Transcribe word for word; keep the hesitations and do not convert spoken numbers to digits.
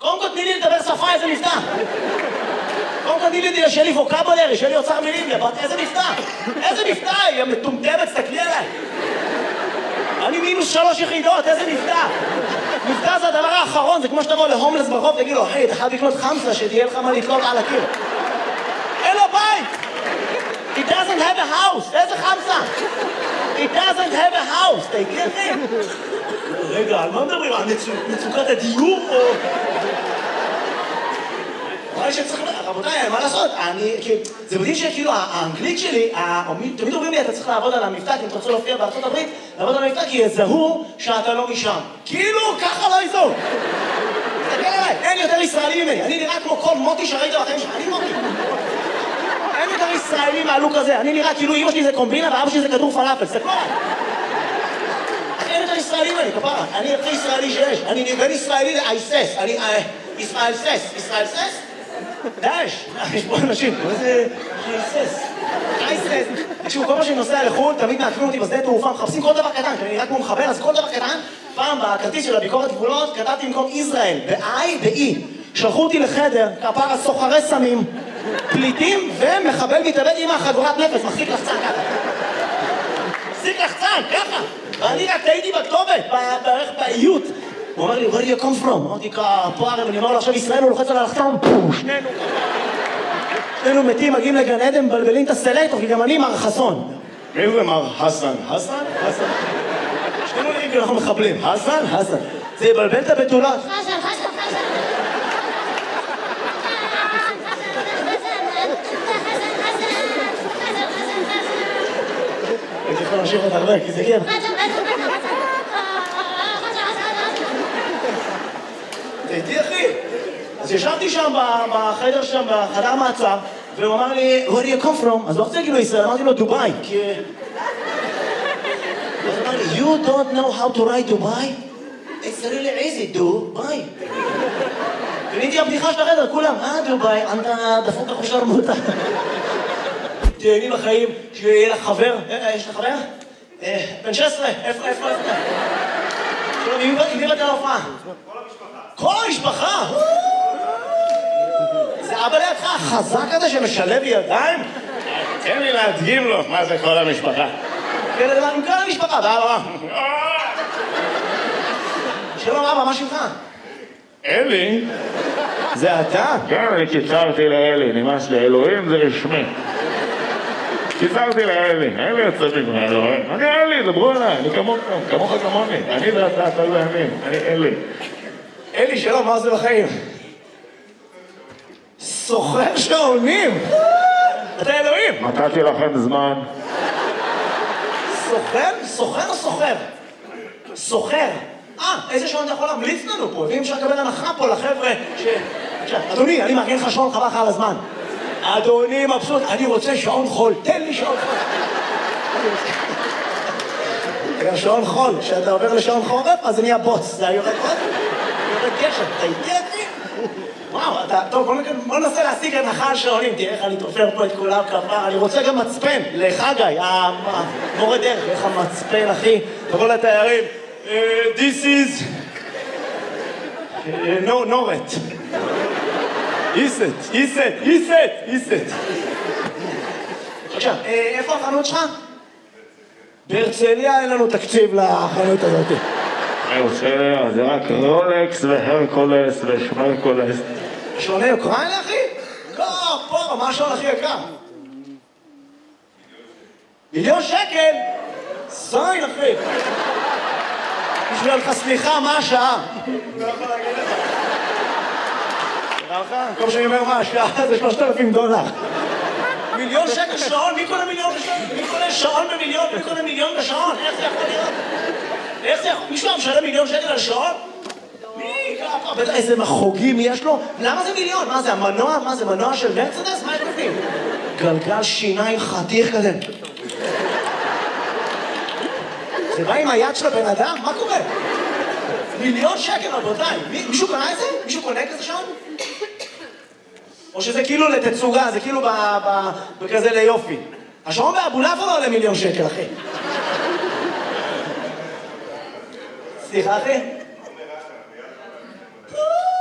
קודם כל תני לי לדבר שפה, איזה מבטא. קודם כל תני לי שיהיה לי ווקבולרי, שיהיה לי אוצר מילים, איזה מבטא. איזה מבטא, היא מטומטמת, תסתכלי עליי. אני מינוס שלוש יחידות, איזה מבטא. מבטא זה הדבר האחרון, זה כמו שתבוא להומלס ברחוב, תגיד לו, אחי, אתה חייב לקנות חמסה, שתהיה לך מה לתלות על הקיר. אין לו בית! He doesn't have a house! איזה חמסה? He doesn't have a house! אתה הגיע אחי? רגע, על מה מדברים? על מצוקת הדיור או... רבותיי, מה לעשות? זה מדהים שכאילו האנגלית שלי, תמיד אומרים לי, אתה צריך לעבוד על המבטא, כי אם אתה רוצה להופיע בארצות הברית, לעבוד על המבטא, כי יזהו שאתה לא משם. כאילו, ככה לא יזהו. תסתכל עליי, אין יותר ישראלי ממני. אני נראה כמו כל מוטי שראית בחיים שלך, אני מוטי. אין יותר ישראלי מהלוק הזה. אני נראה כאילו אמא שלי זה קומבינה ואבא שלי זה כדור פלאפל. תסתכלו עליי. אין יותר ישראלי ממני, כפרה. אני הכי ישראלי שיש. אני בן ישראלי לאייסס. אני ישראל סס. ישראל סס? דאש, יש פה אנשים, מה זה אייסס? אייסס. תקשיבו, כל מה שאני נוסע לחו"ל, תמיד מעקבים אותי בשדה תעופה, מחפשים כל דבר קטן, כי אני נראה כמו מחבר, אז כל דבר קטן, פעם בכרטיס של הביקורת גבולות, כתבתי במקום ישראל, ב-I ב-E. שלחו אותי לחדר, כפרה סוחרי סמים, פליטים ומחבל מתאבד עם החגורת נפש, מחזיק לחצן ככה. מחזיק לחצן, ככה. ואני רק טעיתי בכתובת, בערך באיות. הוא אומר לי, where do you come from? אמרתי פה הרי, ואני אומר לו עכשיו ישראל, הוא לוחץ על הלחצן, פו, שנינו שנינו מתים, מגיעים לגן עדן, מבלבלים את הסלקטור, כי גם אני מר חסון. מי זה מר חסן? חסן? חסן? שנינו נראים כי אנחנו מחבלים. חסן? חסן. זה יבלבל את הבתולות. חסן, חסן, חסן. הייתי יכול להמשיך עוד הרבה, כי זה כיף. הייתי אחי. אז ישבתי שם בחדר שם, בחדר מעצר, והוא אמר לי, where do you come from? אז לא רוצה להגיד לו ישראל, אמרתי לו דובאי, כי... אז הוא אמר לי, you don't know how to write Dubai? It's really easy, דובאי. ונהייתי הבדיחה של החדר, כולם, אה דובאי, אתה דפוק אחושר מותה. תהנים לחיים, שיהיה לך חבר, יש לך חבר? בן שש עשרה, איפה, איפה, איפה? עם מי באת להופעה? כל המשפחה! זה אבא לידך החזק הזה שמשלב ידיים? תן לי להדגים לו מה זה כל המשפחה. עם כל המשפחה, ואבא. שלום אבא, מה שלך? אלי? זה אתה? כן, אני קיצרתי לאלי, נמאס לי, אלוהים זה רשמי. קיצרתי לאלי, אלי יוצא ממך, אלוהים. אני אלי, דברו אליי, אני כמוך, כמוך כמוני. אני ואתה, אתה ואני, אני אלי. אלי, שלום, מה זה בחיים? סוחר שעונים! אתה אלוהים! נתתי לכם זמן. סוחר? סוחר או סוחר? סוחר. אה, איזה שעון אתה יכול להמליץ לנו פה? ואם אפשר לקבל הנחה פה לחבר'ה ש... אדוני, אני מארגן לך שעון חבל לך על הזמן. אדוני מבסוט, אני רוצה שעון חול, תן לי שעון חול. גם שעון חול, כשאתה עובר לשעון חורף, אז זה נהיה בוץ. זה היה יורד עוד? יורד גשם, אתה איתי אחי? וואו, אתה... טוב, בוא ננסה להשיג הנחה על שעונים, תראה איך אני תופר פה את כולם כפר. אני רוצה גם מצפן, לחגי, המורה דרך, איך המצפן, אחי. תבוא לתיירים. This is... No, נורת. איסט, איסט, איסט, איסט. עכשיו, איפה החנות שלך? בהרצליה אין לנו תקציב לחנות הזאת. בהרצליה זה רק רולקס והרקולס ושמרקולס. שעוני אוקראינה, אחי? לא, פה, מה השעון הכי יקר? מיליון שקל? זין, אחי. בשביל לך סליחה, מה השעה? לא יכול להגיד לך. נראה לך? כל שאני אומר מה השעה זה שלושת אלפים דולר. מיליון שקל שעון? מי קונה מיליון בשעון? מי קונה שעון במיליון? מי קונה מיליון בשעון? איך זה יכול להיות? איך זה יכול... מישהו משלם מיליון שקל על שעון? מי? בטח איזה מחוגים יש לו? למה זה מיליון? מה זה, המנוע? מה זה, מנוע של מרצדס? מה יש בפנים? גלגל שיניים חתיך כזה. זה בא עם היד של הבן אדם? מה קורה? מיליון שקל, רבותיי. מישהו קונה את זה? מישהו קונה כזה שעון? או שזה כאילו לתצוגה, זה כאילו בכזה ליופי. השעון באבולעפיה לא עולה מיליון שקל, אחי. סליחה, אחי?